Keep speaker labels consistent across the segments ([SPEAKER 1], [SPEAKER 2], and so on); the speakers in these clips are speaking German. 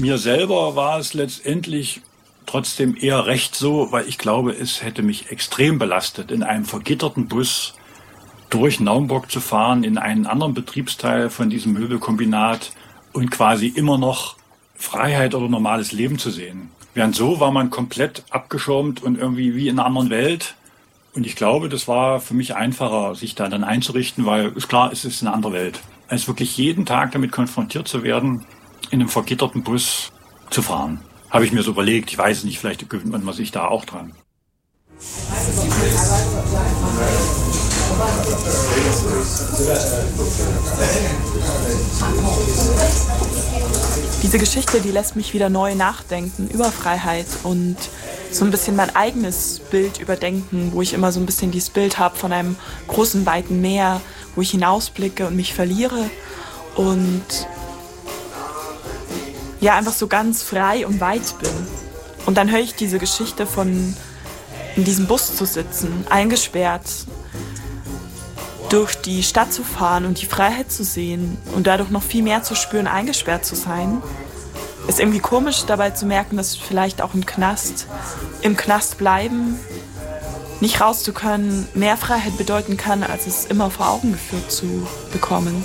[SPEAKER 1] Mir selber war es letztendlich trotzdem eher recht so, weil ich glaube, es hätte mich extrem belastet, in einem vergitterten Bus durch Naumburg zu fahren, in einen anderen Betriebsteil von diesem Möbelkombinat und quasi immer noch Freiheit oder normales Leben zu sehen. Während so war man komplett abgeschirmt und irgendwie wie in einer anderen Welt. Und ich glaube, das war für mich einfacher, sich da dann einzurichten, weil ist klar, es ist eine andere Welt. Als wirklich jeden Tag damit konfrontiert zu werden, in einem vergitterten Bus zu fahren. Habe ich mir so überlegt. Ich weiß es nicht, vielleicht gewöhnt man sich da auch dran.
[SPEAKER 2] Diese Geschichte, die lässt mich wieder neu nachdenken über Freiheit und so ein bisschen mein eigenes Bild überdenken, wo ich immer so ein bisschen dieses Bild habe von einem großen, weiten Meer, wo ich hinausblicke und mich verliere und ja, einfach so ganz frei und weit bin. Und dann höre ich diese Geschichte von in diesem Bus zu sitzen, eingesperrt, durch die Stadt zu fahren und die Freiheit zu sehen und dadurch noch viel mehr zu spüren, eingesperrt zu sein. Ist irgendwie komisch dabei zu merken, dass vielleicht auch im Knast bleiben, nicht raus zu können, mehr Freiheit bedeuten kann, als es immer vor Augen geführt zu bekommen.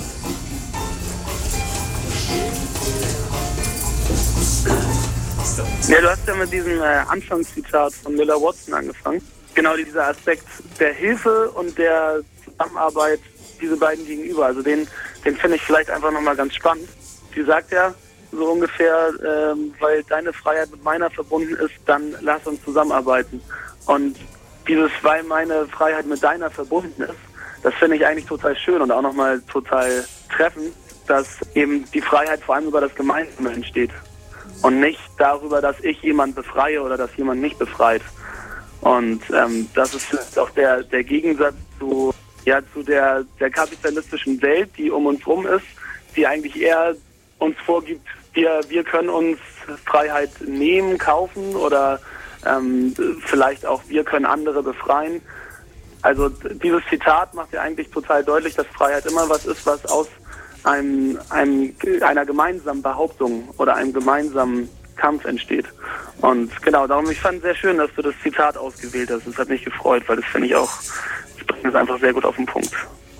[SPEAKER 3] Ja, du hast ja mit diesem Anfangszitat von Miller Watson angefangen. Genau dieser Aspekt der Hilfe und der Zusammenarbeit, diese beiden gegenüber. Also den finde ich vielleicht einfach nochmal ganz spannend. Sie sagt ja so ungefähr, weil deine Freiheit mit meiner verbunden ist, dann lass uns zusammenarbeiten. Und dieses, weil meine Freiheit mit deiner verbunden ist, das finde ich eigentlich total schön und auch nochmal total treffend, dass eben die Freiheit vor allem über das Gemeinsame entsteht. Und nicht darüber, dass ich jemand befreie oder dass jemand mich befreit. Und das ist auch der Gegensatz zu der kapitalistischen Welt, die um uns rum ist, die eigentlich eher uns vorgibt, wir können uns Freiheit nehmen, kaufen oder vielleicht auch wir können andere befreien. Also dieses Zitat macht ja eigentlich total deutlich, dass Freiheit immer was ist, was aus einer gemeinsamen Behauptung oder einem gemeinsamen Kampf entsteht. Und genau, darum, ich fand es sehr schön, dass du das Zitat ausgewählt hast. Das hat mich gefreut, weil das finde ich auch, das bringt es einfach sehr gut auf den Punkt.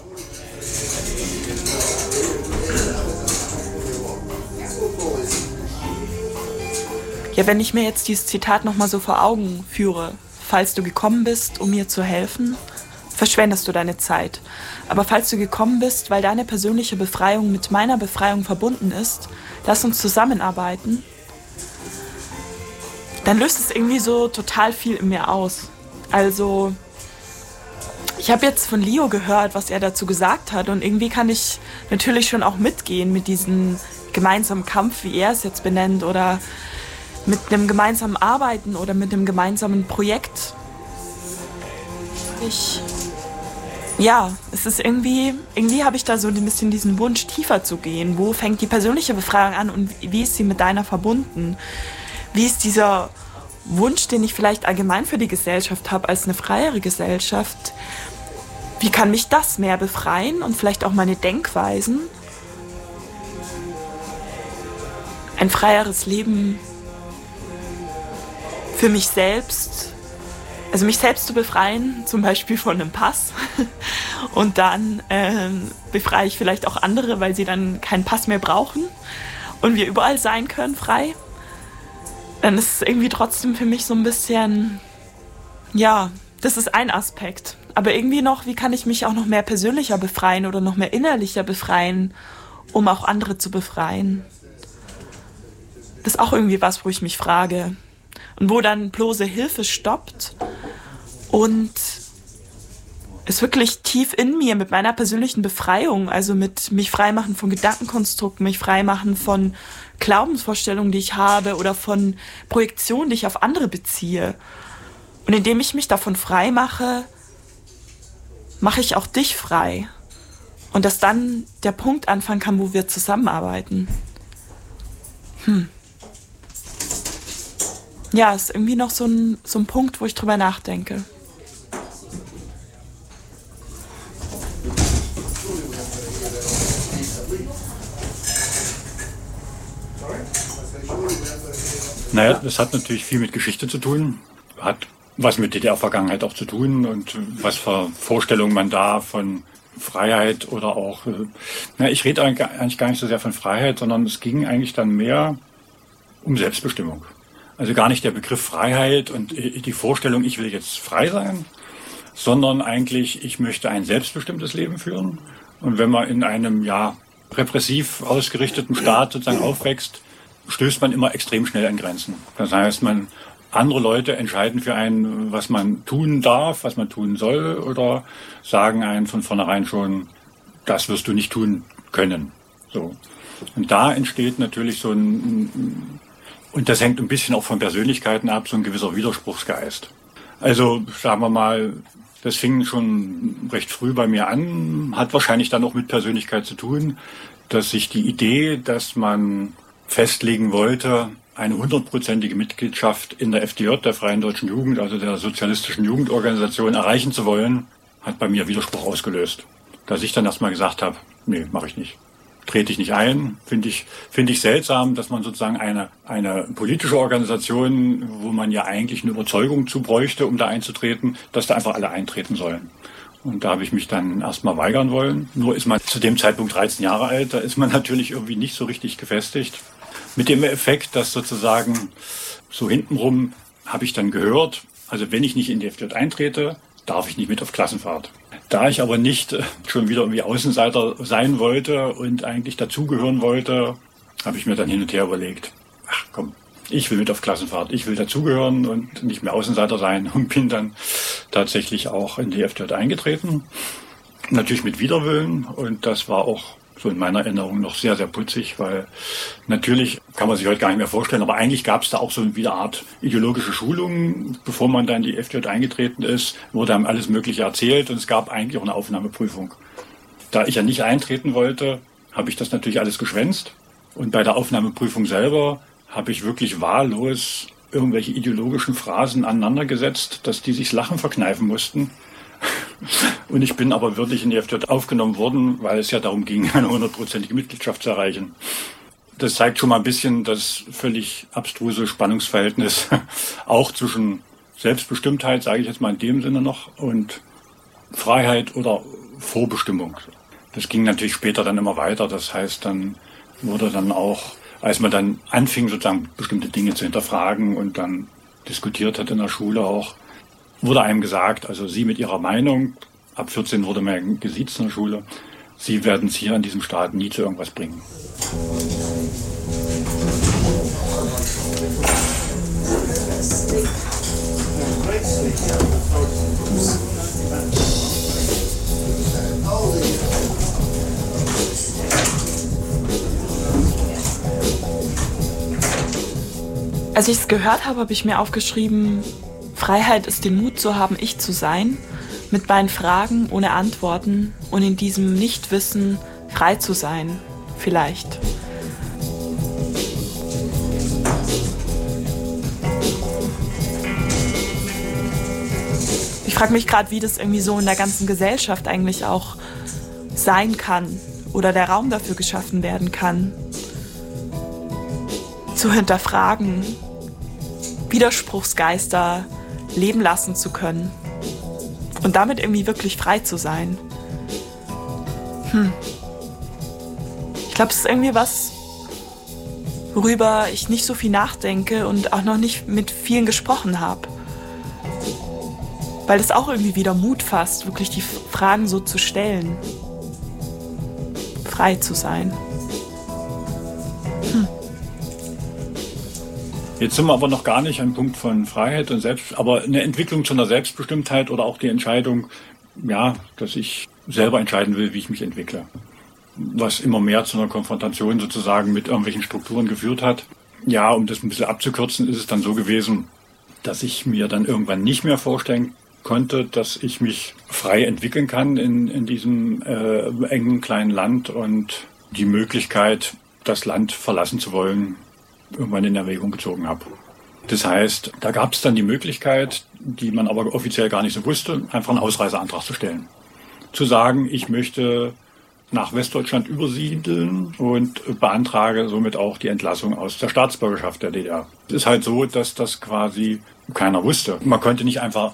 [SPEAKER 2] Ja, wenn ich mir jetzt dieses Zitat nochmal so vor Augen führe, falls du gekommen bist, um mir zu helfen, verschwendest du deine Zeit. Aber falls du gekommen bist, weil deine persönliche Befreiung mit meiner Befreiung verbunden ist, lass uns zusammenarbeiten, dann löst es irgendwie so total viel in mir aus. Also, ich habe jetzt von Leo gehört, was er dazu gesagt hat und irgendwie kann ich natürlich schon auch mitgehen mit diesem gemeinsamen Kampf, wie er es jetzt benennt, oder mit einem gemeinsamen Arbeiten oder mit einem gemeinsamen Projekt. Es ist irgendwie habe ich da so ein bisschen diesen Wunsch, tiefer zu gehen. Wo fängt die persönliche Befreiung an und wie ist sie mit deiner verbunden? Wie ist dieser Wunsch, den ich vielleicht allgemein für die Gesellschaft habe, als eine freiere Gesellschaft? Wie kann mich das mehr befreien und vielleicht auch meine Denkweisen? Ein freieres Leben für mich selbst. Also mich selbst zu befreien, zum Beispiel von einem Pass. Und dann befreie ich vielleicht auch andere, weil sie dann keinen Pass mehr brauchen und wir überall sein können, frei. Dann ist es irgendwie trotzdem für mich so ein bisschen, ja, das ist ein Aspekt. Aber irgendwie noch, wie kann ich mich auch noch mehr persönlicher befreien oder noch mehr innerlicher befreien, um auch andere zu befreien? Das ist auch irgendwie was, wo ich mich frage. Und wo dann bloße Hilfe stoppt und es wirklich tief in mir mit meiner persönlichen Befreiung, also mit mich freimachen von Gedankenkonstrukten, mich freimachen von Glaubensvorstellungen, die ich habe oder von Projektionen, die ich auf andere beziehe. Und indem ich mich davon frei mache, mache ich auch dich frei. Und dass dann der Punkt anfangen kann, wo wir zusammenarbeiten. Ja, ist irgendwie noch so ein Punkt, wo ich drüber nachdenke.
[SPEAKER 1] Naja, das hat natürlich viel mit Geschichte zu tun, hat was mit DDR-Vergangenheit auch zu tun und was für Vorstellungen man da von Freiheit oder auch, ich rede eigentlich gar nicht so sehr von Freiheit, sondern es ging eigentlich dann mehr um Selbstbestimmung. Also gar nicht der Begriff Freiheit und die Vorstellung, ich will jetzt frei sein, sondern eigentlich, ich möchte ein selbstbestimmtes Leben führen. Und wenn man in einem, repressiv ausgerichteten Staat sozusagen aufwächst, stößt man immer extrem schnell an Grenzen. Das heißt, andere Leute entscheiden für einen, was man tun darf, was man tun soll, oder sagen einen von vornherein schon, das wirst du nicht tun können. So. Und da entsteht natürlich so und das hängt ein bisschen auch von Persönlichkeiten ab, so ein gewisser Widerspruchsgeist. Also, sagen wir mal, das fing schon recht früh bei mir an, hat wahrscheinlich dann auch mit Persönlichkeit zu tun, dass sich die Idee, dass man festlegen wollte, eine 100%ige Mitgliedschaft in der FDJ, der Freien Deutschen Jugend, also der sozialistischen Jugendorganisation, erreichen zu wollen, hat bei mir Widerspruch ausgelöst. Dass ich dann erstmal gesagt habe, nee, mache ich nicht. Trete ich nicht ein, finde ich seltsam, dass man sozusagen eine politische Organisation, wo man ja eigentlich eine Überzeugung zu bräuchte, um da einzutreten, dass da einfach alle eintreten sollen. Und da habe ich mich dann erstmal weigern wollen. Nur ist man zu dem Zeitpunkt 13 Jahre alt, da ist man natürlich irgendwie nicht so richtig gefestigt. Mit dem Effekt, dass sozusagen so hintenrum habe ich dann gehört, also wenn ich nicht in die FDJ eintrete, darf ich nicht mit auf Klassenfahrt. Da ich aber nicht schon wieder irgendwie Außenseiter sein wollte und eigentlich dazugehören wollte, habe ich mir dann hin und her überlegt, ach komm, ich will mit auf Klassenfahrt, ich will dazugehören und nicht mehr Außenseiter sein und bin dann tatsächlich auch in die FDJ eingetreten. Natürlich mit Widerwillen und das war auch so in meiner Erinnerung noch sehr, sehr putzig, weil natürlich kann man sich heute gar nicht mehr vorstellen, aber eigentlich gab es da auch so eine Art ideologische Schulung, bevor man dann in die FDJ eingetreten ist, wurde einem alles Mögliche erzählt und es gab eigentlich auch eine Aufnahmeprüfung. Da ich ja nicht eintreten wollte, habe ich das natürlich alles geschwänzt und bei der Aufnahmeprüfung selber habe ich wirklich wahllos irgendwelche ideologischen Phrasen aneinandergesetzt, dass die sich Lachen verkneifen mussten. Und ich bin aber wirklich in die FDJ aufgenommen worden, weil es ja darum ging, eine 100%ige Mitgliedschaft zu erreichen. Das zeigt schon mal ein bisschen das völlig abstruse Spannungsverhältnis, auch zwischen Selbstbestimmtheit, sage ich jetzt mal in dem Sinne noch, und Freiheit oder Vorbestimmung. Das ging natürlich später dann immer weiter. Das heißt, dann wurde dann auch, als man dann anfing, sozusagen bestimmte Dinge zu hinterfragen und dann diskutiert hat in der Schule auch, wurde einem gesagt, also Sie mit Ihrer Meinung, ab 14 wurde man gesiezt in der Schule, Sie werden es hier in diesem Staat nie zu irgendwas bringen.
[SPEAKER 2] Als ich es gehört habe, habe ich mir aufgeschrieben, Freiheit ist den Mut zu haben, ich zu sein, mit meinen Fragen ohne Antworten und in diesem Nichtwissen frei zu sein, vielleicht. Ich frage mich gerade, wie das irgendwie so in der ganzen Gesellschaft eigentlich auch sein kann oder der Raum dafür geschaffen werden kann, zu hinterfragen, Widerspruchsgeister leben lassen zu können und damit irgendwie wirklich frei zu sein. Ich glaube, es ist irgendwie was, worüber ich nicht so viel nachdenke und auch noch nicht mit vielen gesprochen habe. Weil es auch irgendwie wieder Mut fasst, wirklich die Fragen so zu stellen. Frei zu sein.
[SPEAKER 1] Jetzt sind wir aber noch gar nicht am Punkt von Freiheit und aber eine Entwicklung zu einer Selbstbestimmtheit oder auch die Entscheidung, ja, dass ich selber entscheiden will, wie ich mich entwickle. Was immer mehr zu einer Konfrontation sozusagen mit irgendwelchen Strukturen geführt hat. Ja, um das ein bisschen abzukürzen, ist es dann so gewesen, dass ich mir dann irgendwann nicht mehr vorstellen konnte, dass ich mich frei entwickeln kann in diesem engen kleinen Land und die Möglichkeit, das Land verlassen zu wollen, irgendwann in Erwägung gezogen habe. Das heißt, da gab es dann die Möglichkeit, die man aber offiziell gar nicht so wusste, einfach einen Ausreiseantrag zu stellen. Zu sagen, ich möchte nach Westdeutschland übersiedeln und beantrage somit auch die Entlassung aus der Staatsbürgerschaft der DDR. Es ist halt so, dass das quasi keiner wusste. Man konnte nicht einfach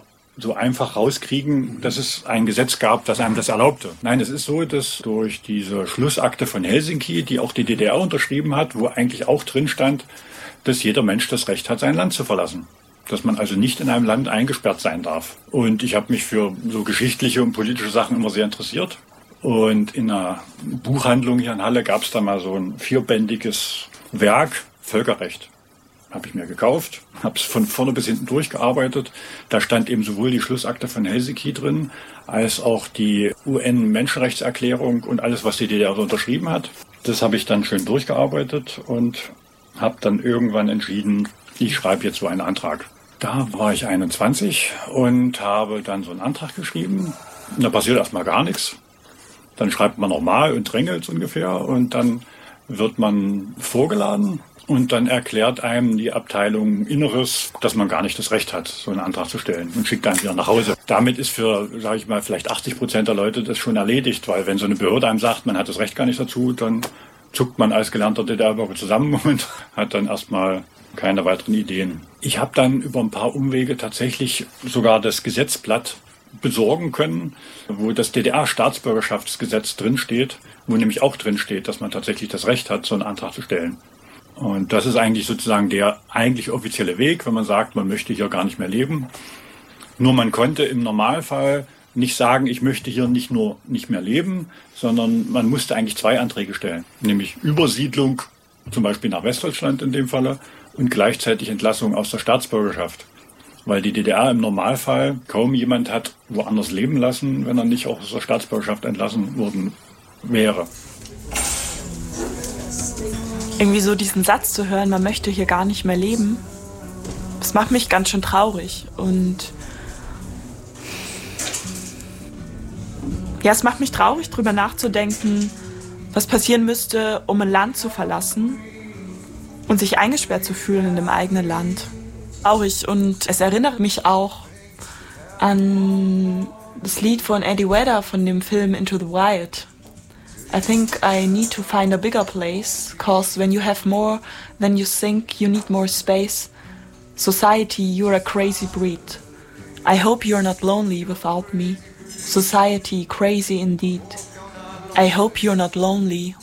[SPEAKER 1] rauskriegen, dass es ein Gesetz gab, das einem das erlaubte. Nein, es ist so, dass durch diese Schlussakte von Helsinki, die auch die DDR unterschrieben hat, wo eigentlich auch drin stand, dass jeder Mensch das Recht hat, sein Land zu verlassen. Dass man also nicht in einem Land eingesperrt sein darf. Und ich habe mich für so geschichtliche und politische Sachen immer sehr interessiert. Und in einer Buchhandlung hier in Halle gab es da mal so ein 4-bändiges Werk, Völkerrecht. Habe ich mir gekauft, habe es von vorne bis hinten durchgearbeitet. Da stand eben sowohl die Schlussakte von Helsinki drin, als auch die UN-Menschenrechtserklärung und alles, was die DDR so unterschrieben hat. Das habe ich dann schön durchgearbeitet und habe dann irgendwann entschieden, ich schreibe jetzt so einen Antrag. Da war ich 21 und habe dann so einen Antrag geschrieben. Da passiert erstmal gar nichts. Dann schreibt man nochmal und drängelt ungefähr und dann wird man vorgeladen und dann erklärt einem die Abteilung Inneres, dass man gar nicht das Recht hat, so einen Antrag zu stellen und schickt einen wieder nach Hause. Damit ist für, sage ich mal, vielleicht 80% der Leute das schon erledigt, weil wenn so eine Behörde einem sagt, man hat das Recht gar nicht dazu, dann zuckt man als gelernter DDR-Bürger zusammen und hat dann erstmal keine weiteren Ideen. Ich habe dann über ein paar Umwege tatsächlich sogar das Gesetzblatt besorgen können, wo das DDR-Staatsbürgerschaftsgesetz drinsteht, wo nämlich auch drinsteht, dass man tatsächlich das Recht hat, so einen Antrag zu stellen. Und das ist eigentlich sozusagen der eigentlich offizielle Weg, wenn man sagt, man möchte hier gar nicht mehr leben. Nur man konnte im Normalfall nicht sagen, ich möchte hier nicht nur nicht mehr leben, sondern man musste eigentlich 2 Anträge stellen, nämlich Übersiedlung, zum Beispiel nach Westdeutschland in dem Falle, und gleichzeitig Entlassung aus der Staatsbürgerschaft. Weil die DDR im Normalfall kaum jemand hat woanders leben lassen, wenn er nicht auch aus der Staatsbürgerschaft entlassen worden wäre.
[SPEAKER 2] Irgendwie so diesen Satz zu hören, man möchte hier gar nicht mehr leben, das macht mich ganz schön traurig. Und ja, es macht mich traurig, drüber nachzudenken, was passieren müsste, um ein Land zu verlassen und sich eingesperrt zu fühlen in dem eigenen Land. Traurig, und es erinnert mich auch an das Lied von Eddie Vedder von dem Film Into the Wild. I think I need to find a bigger place, 'cause when you have more than you think, you need more space. Society, you're a crazy breed. I hope you're not lonely without me. Society, crazy indeed. I hope you're not lonely